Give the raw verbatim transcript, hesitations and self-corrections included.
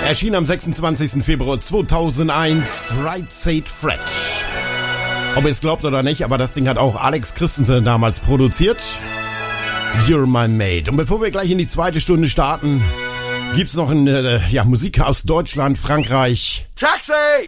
Erschien am sechsundzwanzigsten Februar zweitausendeins, Right Said Fred. Ob ihr es glaubt oder nicht, aber das Ding hat auch Alex Christensen damals produziert. You're my mate. Und bevor wir gleich in die zweite Stunde starten, gibt's noch eine, ja, Musik aus Deutschland, Frankreich. Taxi!